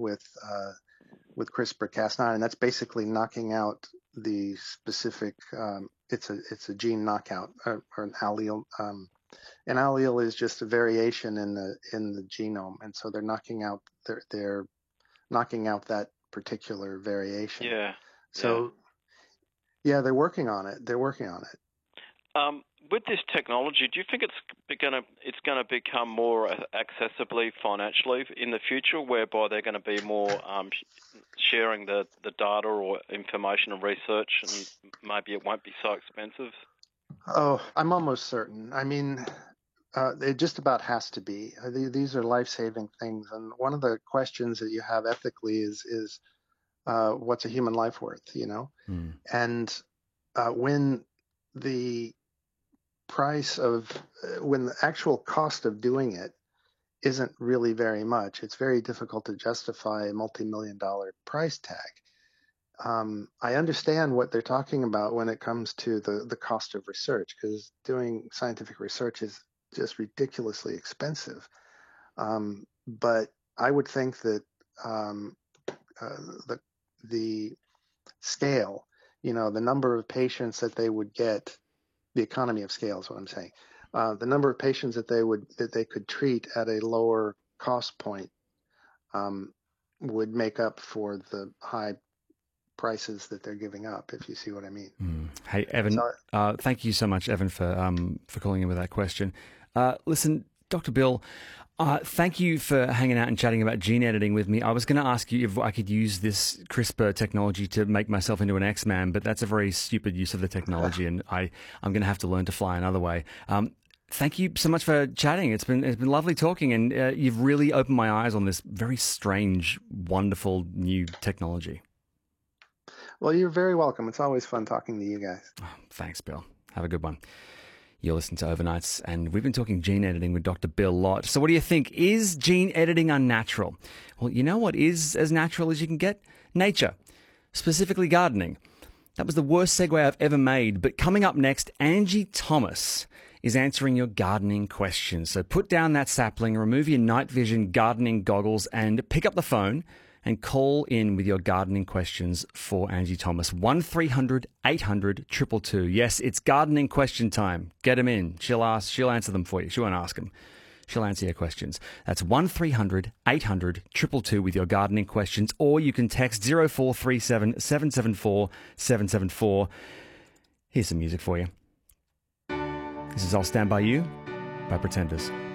with CRISPR-Cas9, and that's basically knocking out the specific. It's a gene knockout or an allele. An allele is just a variation in the genome, and so they're knocking out that particular variation. Yeah. So yeah, they're working on it. With this technology, do you think it's going to become more accessibly financially in the future, whereby they're going to be more sharing the data or information and research, and maybe it won't be so expensive? Oh, I'm almost certain. I mean, it just about has to be. These are life-saving things, and one of the questions that you have ethically is what's a human life worth? And when the when the actual cost of doing it isn't really very much, it's very difficult to justify a multi-million-dollar price tag. I understand what they're talking about when it comes to the cost of research, because doing scientific research is just ridiculously expensive. But I would think that the scale, the number of patients that they would get, the economy of scale is what I'm saying. The number of patients that they could treat at a lower cost point would make up for the high prices that they're giving up, if you see what I mean. Hey, Evan, thank you so much, Evan, for calling in with that question. Listen, Dr. Bill, thank you for hanging out and chatting about gene editing with me. I was going to ask you if I could use this CRISPR technology to make myself into an X-Man, but that's a very stupid use of the technology, and I'm going to have to learn to fly another way. Thank you so much for chatting. It's been lovely talking, and you've really opened my eyes on this very strange, wonderful new technology. Well, you're very welcome. It's always fun talking to you guys. Oh, thanks, Bill. Have a good one. You're listening to Overnights, and we've been talking gene editing with Dr. Bill Lott. So what do you think? Is gene editing unnatural? Well, you know what is as natural as you can get? Nature, specifically gardening. That was the worst segue I've ever made. But coming up next, Angie Thomas is answering your gardening questions. So put down that sapling, remove your night vision gardening goggles, and pick up the phone and call in with your gardening questions for Angie Thomas. 1300 800 222. Yes, it's gardening question time. Get them in. She'll answer them for you. She won't ask them. She'll answer your questions. That's 1300 800 222 with your gardening questions, or you can text 0437 774 774. Here's some music for you. This is I'll Stand By You by Pretenders.